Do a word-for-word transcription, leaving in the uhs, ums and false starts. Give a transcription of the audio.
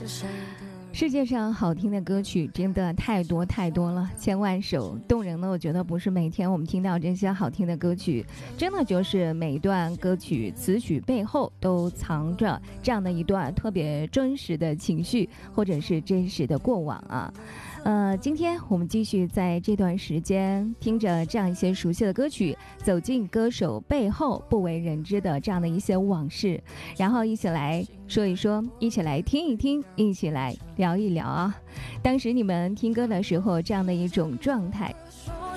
世界上好听的歌曲真的太多太多了，千万首。动人的我觉得不是每天我们听到这些好听的歌曲，真的就是每一段歌曲词曲背后都藏着这样的一段特别真实的情绪，或者是真实的过往啊。呃，今天我们继续在这段时间听着这样一些熟悉的歌曲，走进歌手背后不为人知的这样的一些往事，然后一起来说一说，一起来听一听，一起来聊一聊啊。当时你们听歌的时候这样的一种状态。